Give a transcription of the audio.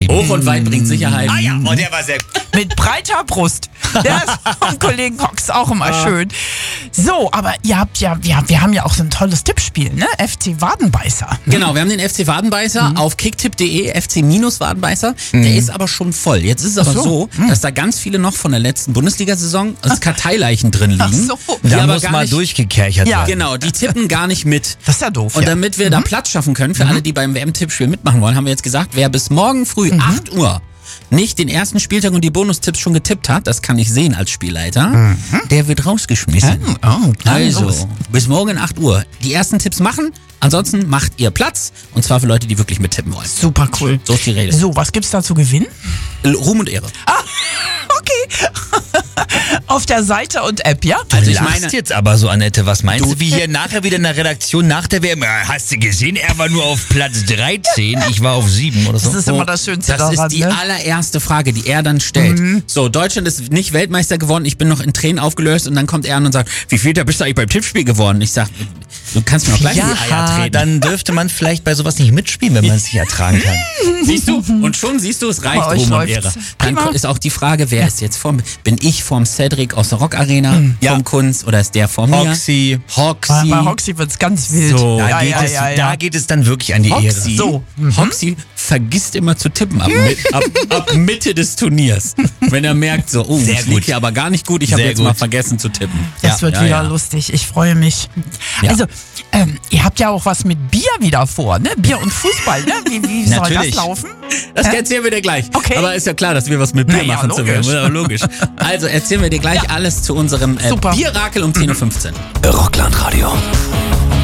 Hoch und weit bringt Sicherheit. Ah ja, und der war sehr gut. Mit breiter Brust. Das ist vom Kollegen Cox auch immer schön. So, aber ihr habt ja, wir haben ja auch so ein tolles Tippspiel, ne? FC Wadenbeißer. Genau, wir haben den FC Wadenbeißer auf kicktipp.de, FC-Wadenbeißer. Der ist aber schon voll. Jetzt ist es aber so, dass da ganz viele noch von der letzten Bundesliga-Saison als Karteileichen drin liegen. Ach so. Die Da aber muss gar mal nicht, durchgekerchert Ja. werden. Genau, die tippen gar nicht mit. Das ist ja doof. Und ja. damit wir da Platz schaffen können für alle, die beim WM-Tippspiel mitmachen wollen, haben wir jetzt gesagt, wer bis morgen früh 8 Uhr nicht den ersten Spieltag und die Bonustipps schon getippt hat, das kann ich sehen als Spielleiter, der wird rausgeschmissen. Also, bis morgen 8 Uhr die ersten Tipps machen, ansonsten macht ihr Platz und zwar für Leute, die wirklich mittippen wollen. Super cool. So ist die Rede. So, was gibt's da zu gewinnen? Ruhm und Ehre. Okay. Auf der Seite und App, ja? Du Also ich lachst meine- jetzt aber so, Annette, was meinst du, wie hier nachher wieder in der Redaktion nach der WM, hast du gesehen, er war nur auf Platz 13, ich war auf 7 oder so. Das ist immer das Schönste Das daran, ist die ne? allererste Frage, die er dann stellt. So, Deutschland ist nicht Weltmeister geworden, ich bin noch in Tränen aufgelöst und dann kommt er an und sagt, wie viel da bist du eigentlich beim Tippspiel geworden? Ich sag, du kannst mir auch gleich in die Eier treten. dann dürfte man vielleicht bei sowas nicht mitspielen, wenn man es nicht ertragen kann. Siehst du? Und schon siehst du, es reicht Bei euch Ruhm und läuft's. Ehre. Dann Prima. ist auch die Frage, wer ist jetzt bin ich vorm Cedric aus der Rock Arena, Ja. vom Kunst oder ist der vor mir? Hoxie. Hoxie. Bei Hoxie wird's ganz wild. So, Da geht es dann wirklich an die Hoxie, Ehre. So. Hoxie vergisst immer zu tippen ab Mitte des Turniers. Wenn er merkt so, Sehr es liegt gut. hier aber gar nicht gut, ich habe Sehr jetzt mal gut. vergessen zu tippen. Das wird ja, wieder ja. lustig. Ich freue mich. Ja. Also, ihr habt ja auch was mit Bier wieder vor, ne? Bier und Fußball, ne? Wie soll das Natürlich. laufen? Das erzählen wir dir gleich. Okay. Aber ist ja klar, dass wir was mit Bier Na ja, machen zu werden. logisch. Ja, logisch. Also erzählen wir dir gleich alles zu unserem Super. Bierrakel um 10.15 Uhr. Rockland Radio.